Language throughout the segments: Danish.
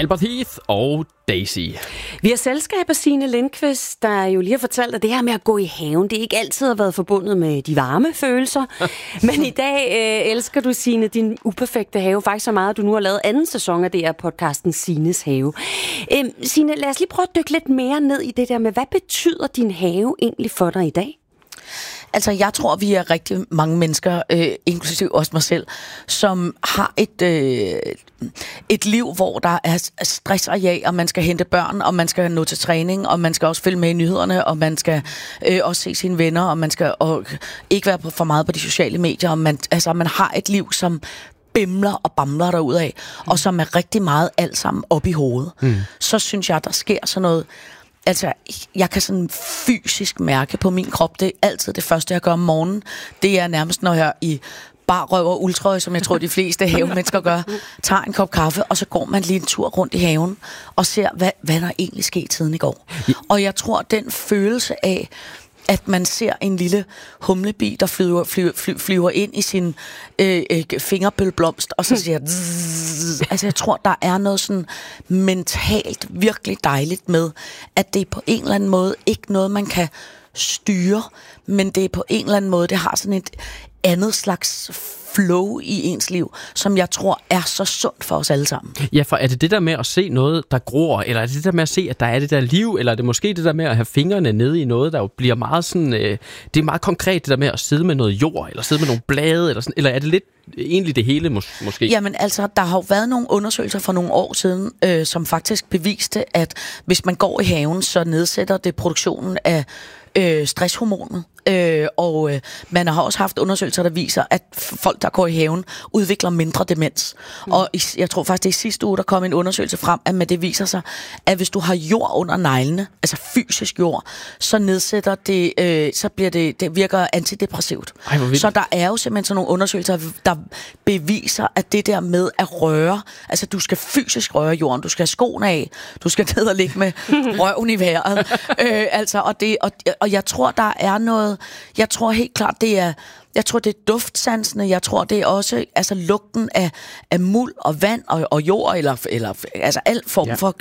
Albert Heath og Daisy. Vi har selskab af Signe Lindqvist, der jo lige har fortalt, at det her med at gå i haven, det ikke altid har været forbundet med de varme følelser. Men i dag elsker du, Signe, din uperfekte have faktisk så meget, at du nu har lavet anden sæson af DR-podcasten Signes Have. Signe, lad os lige prøve at dykke lidt mere ned i det der med, hvad betyder din have egentlig for dig i dag? Altså, jeg tror, vi er rigtig mange mennesker, inklusive også mig selv, som har et liv, hvor der er stress og jag, og man skal hente børn, og man skal nå til træning, og man skal også følge med i nyhederne, og man skal også se sine venner, og man skal ikke være for meget på de sociale medier. Og man har et liv, som bimler og bamler derudad, og som er rigtig meget alt sammen op i hovedet. Så synes jeg, der sker sådan noget. Altså, jeg kan sådan fysisk mærke på min krop, det er altid det første, jeg gør om morgenen. Det er nærmest, når jeg i bar røv og uldtrøje, som jeg tror, de fleste havemennesker gør, tager en kop kaffe, og så går man lige en tur rundt i haven, og ser, hvad der egentlig skete siden i går. Og jeg tror, den følelse af, at man ser en lille humlebi, der flyver ind i sin fingerbølblomst, og så siger altså jeg tror, der er noget sådan mentalt virkelig dejligt med, at det er på en eller anden måde ikke noget, man kan styre, men det er på en eller anden måde, det har sådan et andet slags flow i ens liv, som jeg tror er så sundt for os alle sammen. Ja, for er det det der med at se noget, der gror, eller er det det der med at se, at der er det der liv, eller er det måske det der med at have fingrene nede i noget, der jo bliver meget sådan, det er meget konkret det der med at sidde med noget jord, eller sidde med nogle blade, eller sådan, eller er det lidt egentlig det hele måske? Jamen altså, der har jo været nogle undersøgelser for nogle år siden, som faktisk beviste, at hvis man går i haven, så nedsætter det produktionen af stresshormonet. Og man har også haft undersøgelser, der viser, at folk, der går i haven, udvikler mindre demens. Og jeg tror faktisk, det er sidste uge, der kom en undersøgelse frem, at det viser sig, at hvis du har jord under neglene, altså fysisk jord, så nedsætter det, så bliver det virker antidepressivt. Så der er jo simpelthen sådan nogle undersøgelser, der beviser, at det der med at røre, altså du skal fysisk røre jorden, du skal have skoene af, du skal ned og ligge med røven i vejret. Og jeg tror, der er noget. Jeg tror helt klart, det er duftsansene. Jeg tror, det er også altså lugten af muld og vand og jord, eller altså al form for.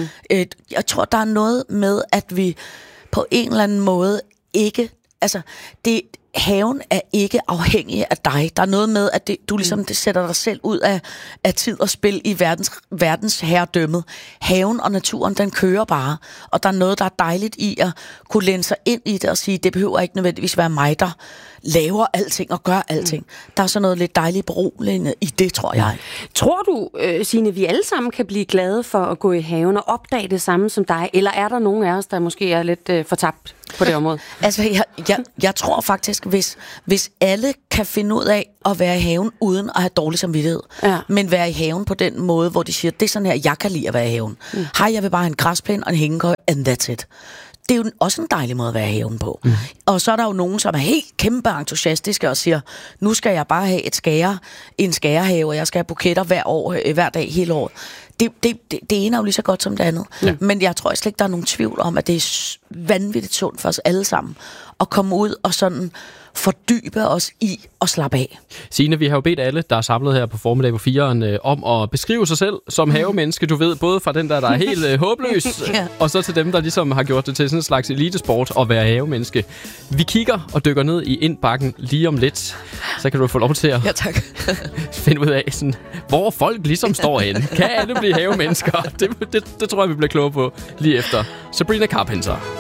Jeg tror, der er noget med, at vi på en eller anden måde ikke. Altså, haven er ikke afhængig af dig. Der er noget med, at du ligesom sætter dig selv ud af tid og spil i verdens herredømmet. Haven og naturen, den kører bare. Og der er noget, der er dejligt i at kunne læne sig ind i det og sige, det behøver ikke nødvendigvis være mig, der laver alting og gør alting. Der er så noget lidt dejligt beroligende i det, tror jeg. Tror du, Signe, vi alle sammen kan blive glade for at gå i haven og opdage det samme som dig? Eller er der nogen af os, der måske er lidt fortabt på det område? Altså, jeg tror faktisk, hvis alle kan finde ud af at være i haven uden at have dårlig samvittighed, men være i haven på den måde, hvor de siger, det er sådan her, jeg kan lide at være i haven. Hej, jeg vil bare have en græsplæne og en hængekøj, and that's it. Det er jo også en dejlig måde at være i haven på. Og så er der jo nogen, som er helt kæmpe entusiastiske og siger, nu skal jeg bare have en skærehave, og jeg skal have buketter hver dag hele året. Det ene er jo lige så godt som det andet. Ja. Men jeg tror slet ikke, der er nogen tvivl om, at det er vanvittigt sundt for os alle sammen at komme ud og sådan fordybe os i og slappe af. Signe, vi har jo bedt alle, der er samlet her på formiddag på 4'eren, om at beskrive sig selv som havemenneske. Du ved, både fra den der er helt håbløs, og så til dem, der ligesom har gjort det til sådan en slags elitesport at være havemenneske. Vi kigger og dykker ned i indbakken lige om lidt. Så kan du få lov til at finde ud af, sådan, hvor folk ligesom står henne. Kan alle blive havemennesker? Det tror jeg, vi bliver kloge på lige efter Sabrina Carpenter.